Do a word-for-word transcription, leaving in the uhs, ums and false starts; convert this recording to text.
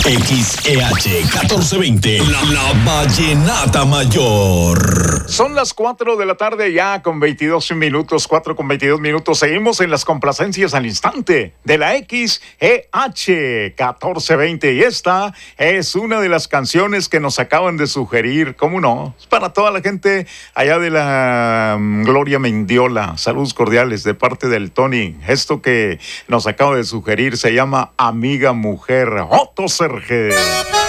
X E H catorce veinte, la, la Vallenata Mayor. Son las cuatro de la tarde ya con veintidós minutos, cuatro con veintidós minutos. Seguimos en las complacencias al instante de la X E H catorce veinte. Y esta es una de las canciones que nos acaban de sugerir, ¿cómo no? Es para toda la gente allá de la um, Gloria Mendiola. Saludos cordiales de parte del Tony. Esto que nos acaba de sugerir se llama Amiga Mujer. Otto Serge.